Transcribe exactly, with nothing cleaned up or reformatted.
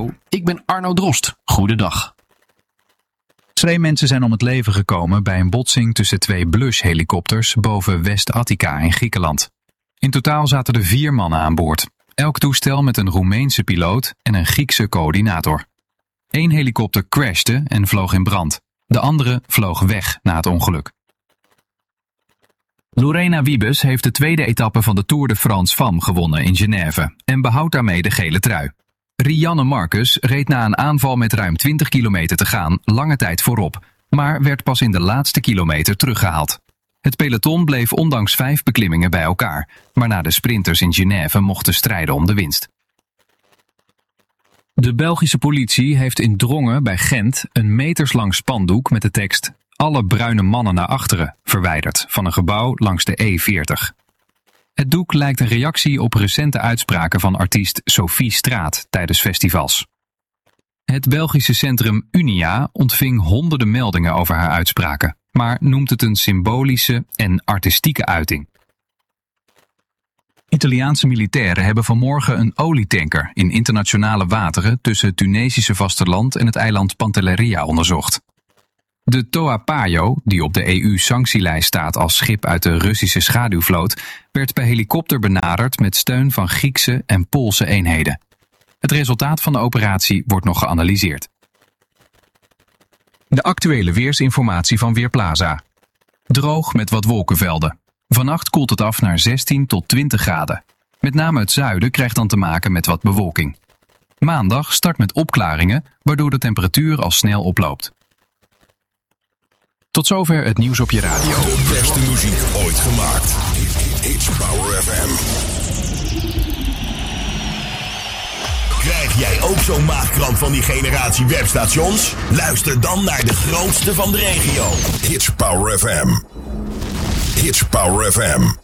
Hallo, ik ben Arno Drost. Goedendag. Twee mensen zijn om het leven gekomen bij een botsing tussen twee Blush-helikopters boven West-Attica in Griekenland. In totaal zaten er vier mannen aan boord. Elk toestel met een Roemeense piloot en een Griekse coördinator. Eén helikopter crashte en vloog in brand. De andere vloog weg na het ongeluk. Lorena Wiebes heeft de tweede etappe van de Tour de France Femmes gewonnen in Genève en behoudt daarmee de gele trui. Rianne Marcus reed na een aanval met ruim twintig kilometer te gaan lange tijd voorop, maar werd pas in de laatste kilometer teruggehaald. Het peloton bleef ondanks vijf beklimmingen bij elkaar, waarna de sprinters in Genève mochten strijden om de winst. De Belgische politie heeft in Drongen bij Gent een meterslang spandoek met de tekst "Alle bruine mannen naar achteren" verwijderd van een gebouw langs de E veertig. Het doek lijkt een reactie op recente uitspraken van artiest Sophie Straat tijdens festivals. Het Belgische centrum Unia ontving honderden meldingen over haar uitspraken, maar noemt het een symbolische en artistieke uiting. Italiaanse militairen hebben vanmorgen een olietanker in internationale wateren tussen het Tunesische vasteland en het eiland Pantelleria onderzocht. De Toa Payo, die op de E U-sanctielijst staat als schip uit de Russische schaduwvloot, werd per helikopter benaderd met steun van Griekse en Poolse eenheden. Het resultaat van de operatie wordt nog geanalyseerd. De actuele weersinformatie van Weerplaza. Droog met wat wolkenvelden. Vannacht koelt het af naar zestien tot twintig graden. Met name het zuiden krijgt dan te maken met wat bewolking. Maandag start met opklaringen, waardoor de temperatuur al snel oploopt. Tot zover het nieuws op je radio. De beste muziek ooit gemaakt. It's Power F M. Krijg jij ook zo'n maagkramp van die generatie webstations? Luister dan naar de grootste van de regio. It's Power F M. It's Power F M.